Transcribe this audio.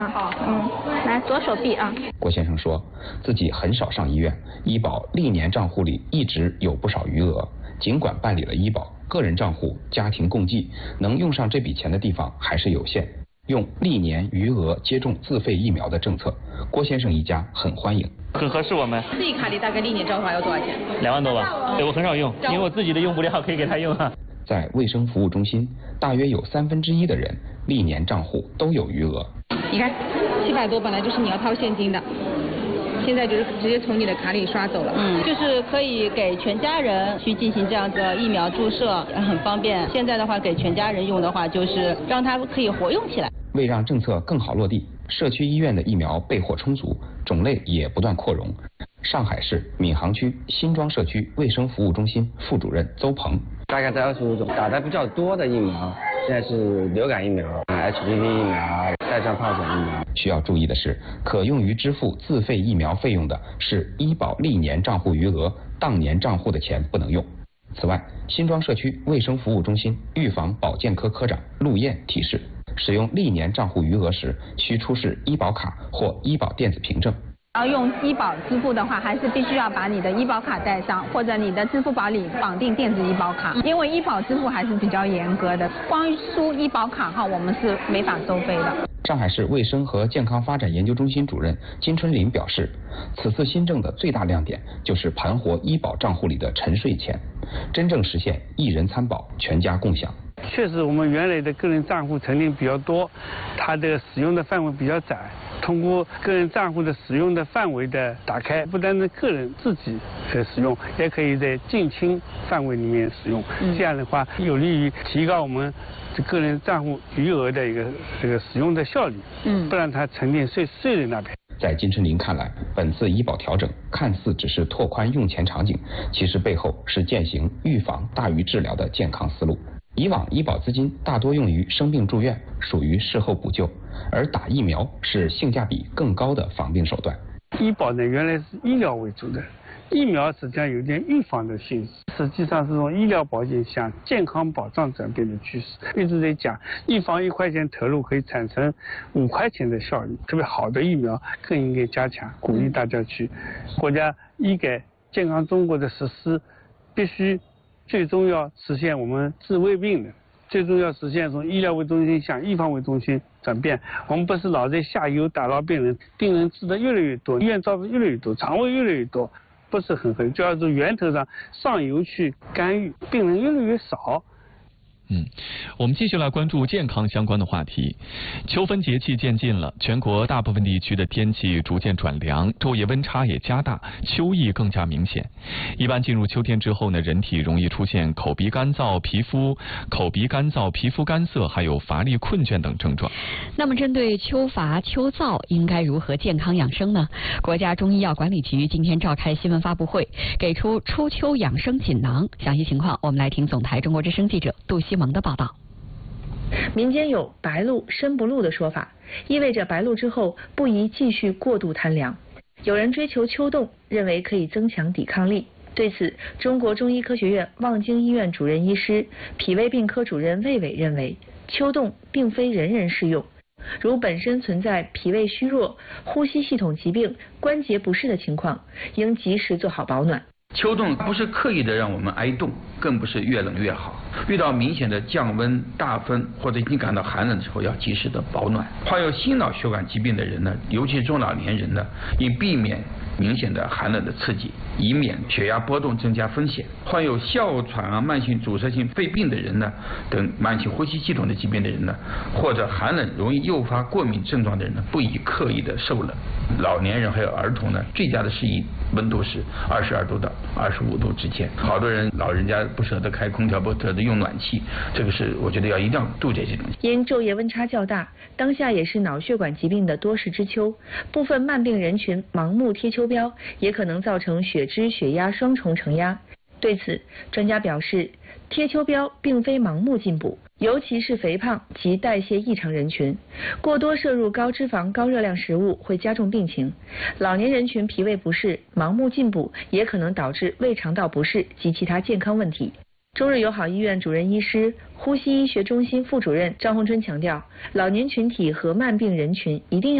好，来左手臂啊。 郭先生说自己很少上医院，医保历年账户里一直有不少余额，尽管办理了医保，个人账户、家庭共济，能用上这笔钱的地方还是有限。用历年余额接种自费疫苗的政策，郭先生一家很欢迎， 很合适我们。 自己卡里大概历年账户还要多少钱 ？2万多吧。对，我很少用，因为我自己的用不了，可以给他用啊。 在卫生服务中心，大约有1/3的人历年账户都有余额。 你看，700多本来就是你要掏现金的，现在就是直接从你的卡里刷走了。 就是可以给全家人去进行这样的疫苗注射，很方便。现在的话，给全家人用的话，就是让它可以活用起来。 为让政策更好落地，社区医院的疫苗备货充足，种类也不断扩容。上海市闵行区新庄社区卫生服务中心副主任邹鹏， 大概在25种，打的比较多的疫苗，现在是流感疫苗、HPV 疫苗、带状疱疹疫苗。 需要注意的是，可用于支付自费疫苗费用的是医保历年账户余额，当年账户的钱不能用。此外，新庄社区卫生服务中心预防保健科科长陆燕提示，使用历年账户余额时，需出示医保卡或医保电子凭证。 要用医保支付的话，还是必须要把你的医保卡带上，或者你的支付宝里绑定电子医保卡，因为医保支付还是比较严格的，光输医保卡号我们是没法收费的。 上海市卫生和健康发展研究中心主任金春林表示，此次新政的最大亮点就是盘活医保账户里的沉睡钱，真正实现一人参保、全家共享。 确实，我们原来的个人账户成立比较多，它的使用的范围比较窄。通过个人账户的使用的范围的打开，不单是个人自己使用，也可以在近亲范围里面使用。这样的话，有利于提高我们个人账户余额的这个使用的效率。不让它沉淀睡在那边。 在金春林看来，本次医保调整看似只是拓宽用钱场景，其实背后是践行预防大于治疗的健康思路。以往医保资金大多用于生病住院，属于事后补救，而打疫苗是性价比更高的防病手段。 医保呢，原来是医疗为主的，疫苗实际上有点预防的性质，实际上是从医疗保健向健康保障转变的趋势。一直在讲，预防1块钱投入可以产生5块钱的效益，特别好的疫苗更应该加强，鼓励大家去。国家医改健康中国的实施，必须最终要实现我们治未病的，最终要实现从医疗为中心向预防为中心转变。我们不是老在下游打扰病人，病人治得越来越多，医院招的越来越多，肠胃越来越多，不是很合理，就要从源头上上游去干预，病人越来越少。 我们继续来关注健康相关的话题。秋分节气渐近了，全国大部分地区的天气逐渐转凉，昼夜温差也加大，秋意更加明显。一般进入秋天之后呢，人体容易出现口鼻干燥、皮肤干涩，还有乏力、困倦等症状。 那么，针对秋乏、秋燥，应该如何健康养生呢？国家中医药管理局今天召开新闻发布会，给出初秋养生锦囊。详细情况，我们来听总台中国之声记者杜西蒙的报道。 民间有白露身不露的说法，意味着白露之后不宜继续过度贪凉。有人追求秋冻，认为可以增强抵抗力。对此，中国中医科学院望京医院主任医师、脾胃病科主任魏伟认为，秋冻并非人人适用。如本身存在脾胃虚弱、呼吸系统疾病、关节不适的情况，应及时做好保暖。 秋冻不是刻意的让我们挨冻，更不是越冷越好。遇到明显的降温、大风或者已经感到寒冷的时候，要及时的保暖。患有心脑血管疾病的人呢，尤其是中老年人呢，应避免明显的寒冷的刺激，以免血压波动增加风险。患有哮喘啊、慢性阻塞性肺病的人呢，等慢性呼吸系统的疾病的人呢，或者寒冷容易诱发过敏症状的人呢，不宜刻意的受冷。老年人还有儿童呢，最佳的适宜温度是22度到25度之间。好多人老人家不舍得开空调，不舍得用暖气，这个是我觉得一定要杜绝这种。 因昼夜温差较大，当下也是脑血管疾病的多事之秋，部分慢病人群盲目贴秋膘，也可能造成血脂、血压双重承压。对此，专家表示，贴秋膘并非盲目进补，尤其是肥胖及代谢异常人群，过多摄入高脂肪、高热量食物会加重病情。老年人群脾胃不适，盲目进补也可能导致胃肠道不适及其他健康问题。 中日友好医院主任医师、呼吸医学中心副主任张洪春强调，老年群体和慢病人群一定要